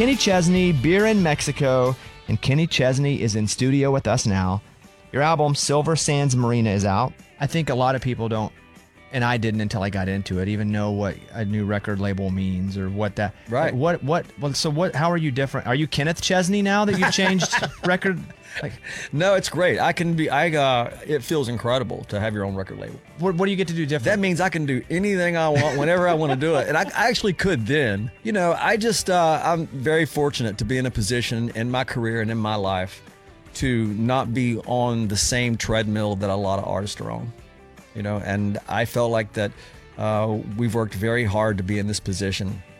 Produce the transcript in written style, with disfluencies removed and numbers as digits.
Kenny Chesney, Beer in Mexico, and Kenny Chesney is in studio with us now. Your album, Silver Sands Marina, is out. I think a lot of people don't, and I didn't until I got into it, even know what a new record label means or what that. Right. How are you different? Are you Kenneth Chesney now that you've changed record? No, it's great. It feels incredible to have your own record label. What do you get to do different? That means I can do anything I want whenever I want to do it. And I actually could then. I'm very fortunate to be in a position in my career and in my life to not be on the same treadmill that a lot of artists are on. And I felt like that we've worked very hard to be in this position.